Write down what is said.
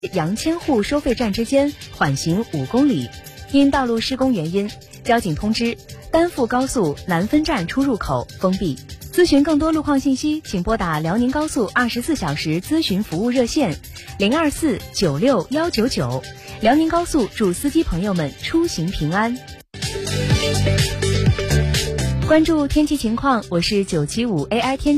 杨千户收费站之间缓行5公里。因道路施工原因，交警通知丹阜高速南分站出入口封闭。咨询更多路况信息，请拨打辽宁高速24小时咨询服务热线024961199。辽宁高速祝司机朋友们出行平安。关注天气情况，我是975 AI 天气